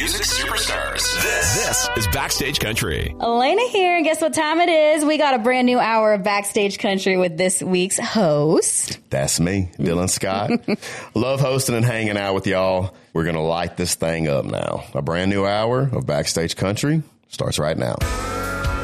music superstars. This is Backstage Country. Elena here, and guess what time it is? We got a brand new hour of Backstage Country with this week's host. That's me, Dylan Scott. Love hosting and hanging out with y'all. We're going to light this thing up now. A brand new hour of Backstage Country starts right now.